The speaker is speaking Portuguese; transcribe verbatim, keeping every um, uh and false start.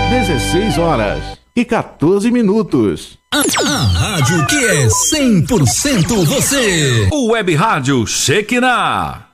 dezesseis horas e quatorze minutos. A, a rádio que é cem por cento você. O Web Rádio Shekinah.